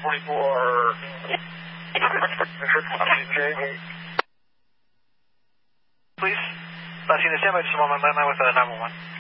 Please, last unit, stand by just a moment. Landline with 911.